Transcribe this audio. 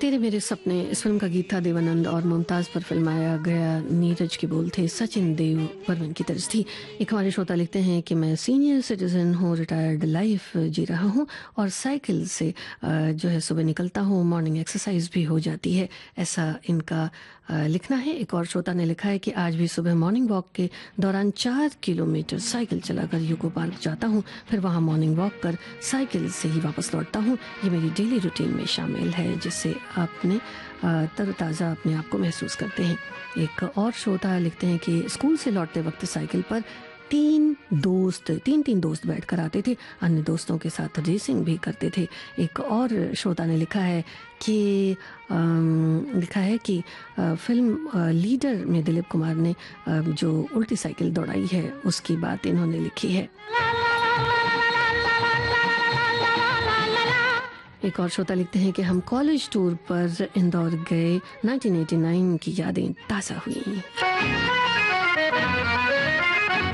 तेरे मेरे सपने इस फिल्म का गीत था देवानंद और मुमताज़ पर फिल्माया गया। नीरज के बोल थे सचिन देव बर्मन की तर्ज थी। एक हमारे श्रोता लिखते हैं कि मैं सीनियर सिटीजन हूँ, रिटायर्ड लाइफ जी रहा हूँ और साइकिल से जो है सुबह निकलता हूँ, मॉर्निंग एक्सरसाइज भी हो जाती है, ऐसा इनका लिखना है। एक और श्रोता ने लिखा है कि आज भी सुबह मॉर्निंग वॉक के दौरान 4 किलोमीटर साइकिल चलाकर यूको पार्क जाता हूँ, फिर वहाँ मॉर्निंग वॉक कर साइकिल से ही वापस लौटता हूँ। ये मेरी डेली रूटीन में शामिल है, जिससे आपने तरोताज़ा अपने आप को महसूस करते हैं। एक और श्रोता लिखते हैं कि स्कूल से लौटते वक्त साइकिल पर तीन तीन दोस्त बैठकर आते थे, अन्य दोस्तों के साथ रेसिंग भी करते थे। एक और श्रोता ने लिखा है कि फिल्म लीडर में दिलीप कुमार ने जो उल्टी साइकिल दौड़ाई है उसकी बात इन्होंने लिखी है। एक और श्रोता लिखते हैं कि हम कॉलेज टूर पर इंदौर गए, 1989 की यादें ताज़ा हुई।